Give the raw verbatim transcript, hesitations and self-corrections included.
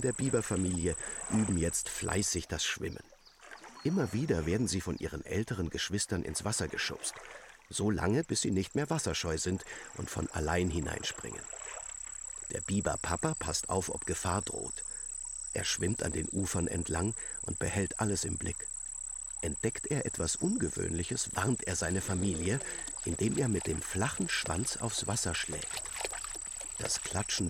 der Biberfamilie üben jetzt fleißig das Schwimmen. Immer wieder werden sie von ihren älteren Geschwistern ins Wasser geschubst, so lange, bis sie nicht mehr wasserscheu sind und von allein hineinspringen. Der Biberpapa passt auf, ob Gefahr droht. Er schwimmt an den Ufern entlang und behält alles im Blick. Entdeckt er etwas Ungewöhnliches, warnt er seine Familie, indem er mit dem flachen Schwanz aufs Wasser schlägt. Das Klatschen